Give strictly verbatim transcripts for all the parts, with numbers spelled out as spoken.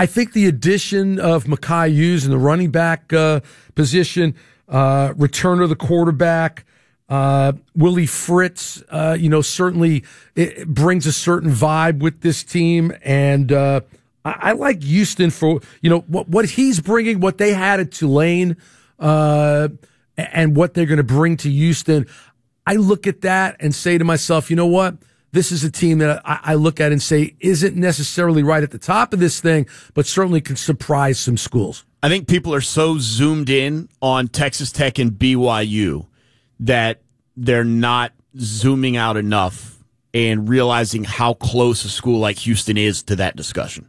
I think the addition of Mekhi Hughes in the running back uh, position, uh, return of the quarterback, uh, Willie Fritz, uh, you know, certainly it brings a certain vibe with this team. And uh, I, I like Houston for, you know, what, what he's bringing, what they had at Tulane, uh, and what they're going to bring to Houston. I look at that and say to myself, you know what? This is a team that I, I look at and say isn't necessarily right at the top of this thing, but certainly can surprise some schools. I think people are so zoomed in on Texas Tech and B Y U that they're not zooming out enough and realizing how close a school like Houston is to that discussion.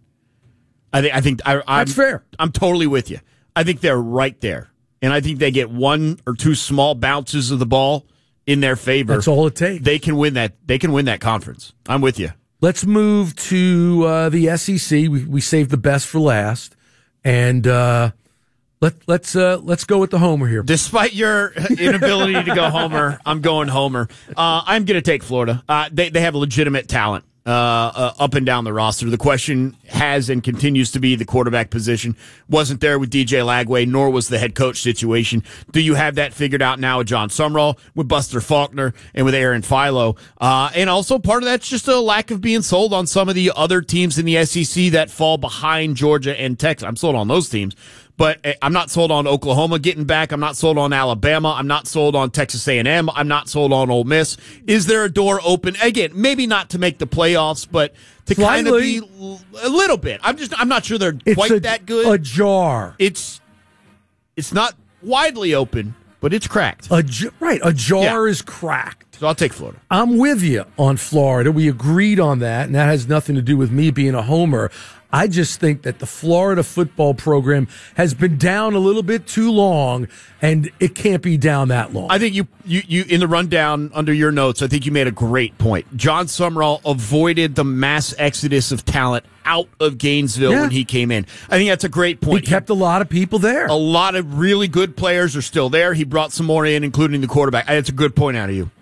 I think I think I, I'm, That's fair. I'm totally with you. I think they're right there, and I think they get one or two small bounces of the ball in their favor. That's all it takes. They can win that. They can win that conference. I'm with you. Let's move to uh, the S E C. We, we saved the best for last, and uh, let let's uh, let's go with the homer here. Despite your inability to go homer, I'm going homer. Uh, I'm going to take Florida. Uh, they they have legitimate talent uh, uh, up and down the roster. The question has and continues to be the quarterback position. Wasn't there with D J Lagway, nor was the head coach situation. Do you have that figured out now with John Sumrall, with Buster Faulkner, and with Aaron Philo? Uh, and also part of that's just a lack of being sold on some of the other teams in the S E C that fall behind Georgia and Texas. I'm sold on those teams. But I'm not sold on Oklahoma getting back. I'm not sold on Alabama. I'm not sold on Texas A and M. I'm not sold on Ole Miss. Is there a door open? Again, maybe not to make the playoffs, but to kind of be a little bit. I'm just I'm not sure they're it's quite a, that good. Ajar. It's it's not widely open, but it's cracked. A, right, a jar Yeah. is cracked. So I'll take Florida. I'm with you on Florida. We agreed on that, and that has nothing to do with me being a homer. I just think that the Florida football program has been down a little bit too long, and it can't be down that long. I think you, you, you in the rundown under your notes, I think you made a great point. John Sumrall avoided the mass exodus of talent out of Gainesville Yeah. when he came in. I think that's a great point. He kept a lot of people there. A lot of really good players are still there. He brought some more in, including the quarterback. That's a good point out of you.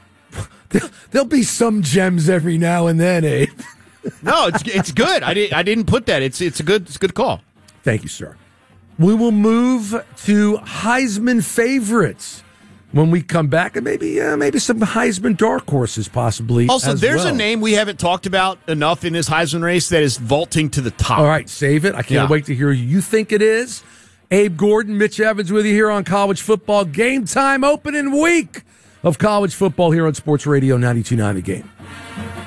There'll be some gems every now and then, Abe. No, it's it's good. I didn't I didn't put that. It's it's a good it's a good call. Thank you, sir. We will move to Heisman favorites when we come back, and maybe uh, maybe some Heisman dark horses possibly. Also, as there's well. a name we haven't talked about enough in this Heisman race that is vaulting to the top. All right, save it. I can't Yeah. wait to hear who you think it is. Abe Gordon, Mitch Evans with you here on College Football Game Time, opening week of college football here on Sports Radio ninety-two point nine The Game.